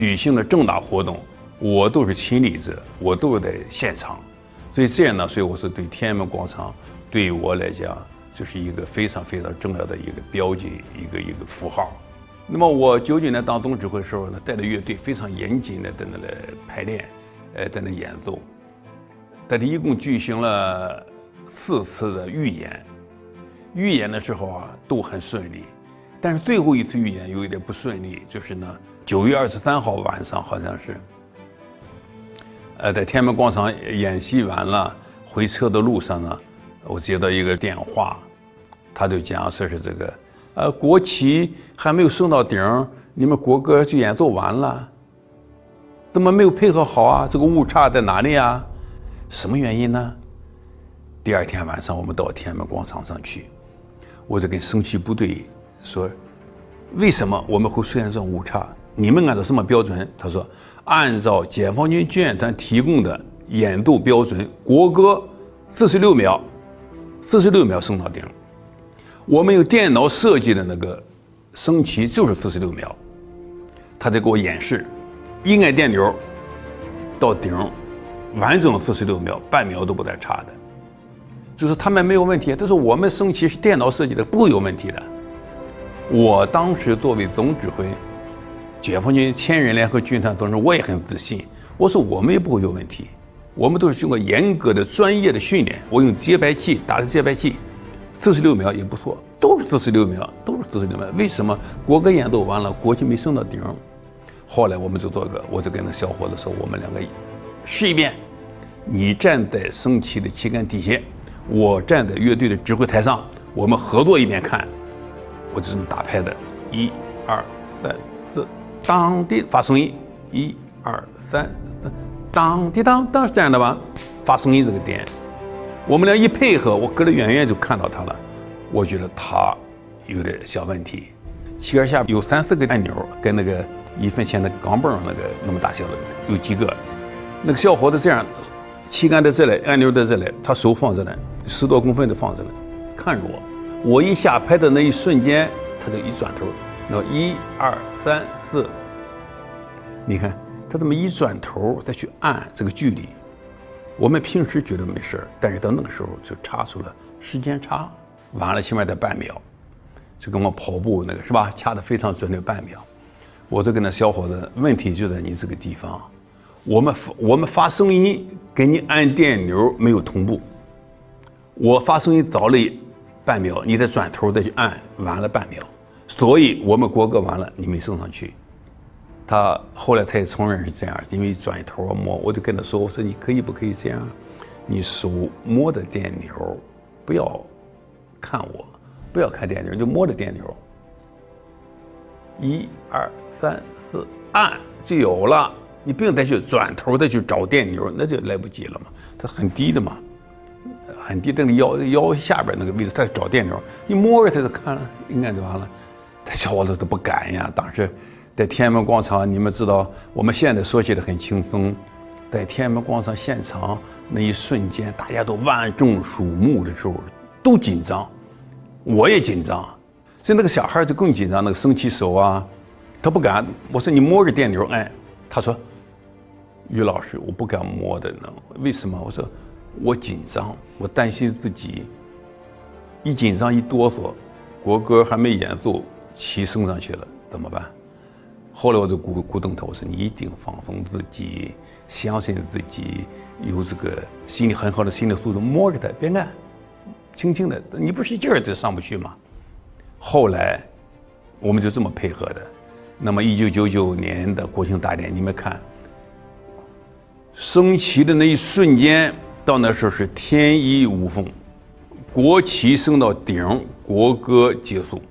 举行的重大活动，我都是亲历者，我都在现场。所以这样呢，所以我说对天安门广场对于我来讲就是一个非常非常重要的一个标记，一个符号。那么我99年当总指挥的时候呢，带着乐队非常严谨的在那来排练，在那演奏。但是一共举行了4次的预演，预演的时候啊都很顺利，但是最后一次预演有一点不顺利，就是呢9月23号晚上好像是，在天安门广场演习完了，回车的路上呢，我接到一个电话，他就讲说是这个。国旗还没有升到顶，你们国歌就演奏完了，怎么没有配合好啊？这个误差在哪里啊？什么原因呢？第2天晚上我们到天安门广场上去，我就跟升旗部队说，为什么我们会出现这种误差？你们按照什么标准？他说，按照解放军军乐团提供的演奏标准，国歌46秒，46秒升到顶。我们用电脑设计的那个升旗就是46秒，他在给我演示，一按电钮到顶，完整46秒，半秒都不带差的。就是他们没有问题，但是我们升旗是电脑设计的，不会有问题的。我当时作为总指挥，解放军千人联合军团当中，我也很自信，我说我们也不会有问题，我们都是经过严格的专业的训练，我用节拍器打的节拍器。46秒也不错，都是46秒，都是46秒。为什么国歌演奏完了，国旗没升到顶？后来我们就做个，我就跟那小伙子说，我们2个试一遍，你站在升旗的旗杆底下，我站在乐队的指挥台上，我们合作一遍看。我就这么打拍的，1、2、3、4，当的发声音，1、2、3、4，当的当，当是这样的吧？发声音这个点。我们俩一配合，我隔得远远就看到他了，我觉得他有点小问题。旗杆下有3、4个按钮，跟那个1分钱的钢镚那个那么大小的有几个。那个小伙子这样，旗杆在这里，按钮在这里，他手放这里，10多公分的放这里，看着我。我一下拍的那一瞬间，他就一转头，那1、2、3、4，你看他这么一转头再去按这个距离。我们平时觉得没事，但是到那个时候就差出了时间差，晚了起码得半秒，就跟我跑步那个是吧，掐得非常准的半秒。我就跟那小伙子，问题就在你这个地方，我们发声音跟你按电钮没有同步，我发声音早了半秒，你再转头再去按，晚了半秒，所以我们国歌完了你没升上去。他后来他也承认是这样，因为转头摸，我就跟他说，我说你可以不可以这样，你手摸着电钮，不要看我，不要看电钮，就摸着电钮，1、2、3、4，按就有了，你不用再去转头再去找电钮，那就来不及了嘛。它很低的嘛，很低，那个腰下边那个位置，他找电钮，你摸着他就看了，应该就完了。他小伙子都不敢呀，当时。在天安门广场，你们知道，我们现在说起来很轻松，在天安门广场现场那一瞬间，大家都万众瞩目的时候，都紧张，我也紧张，所以那个小孩就更紧张，那个升旗手啊，他不敢。我说你摸着电钮按，他说，于老师，我不敢摸的呢，为什么？我说我紧张，我担心自己一紧张一哆嗦，国歌还没演奏，旗升上去了，怎么办？后来我就鼓动他，我说你一定放松自己，相信自己，有这个心理很好的心理素质，摸着他别按，轻轻的，你不使劲儿就上不去吗？后来我们就这么配合的。那么1999年的国庆大典，你们看，升旗的那一瞬间，到那时候是天衣无缝，国旗升到顶，国歌结束。